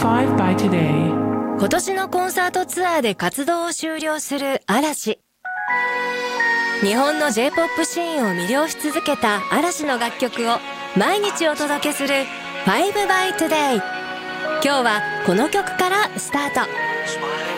5 by Today。 今年のコンサートツアーで活動を終了する嵐。日本の J-POP シーンを魅了し続けた嵐の楽曲を毎日お届けする5 by Today。今日はこの曲からスタート。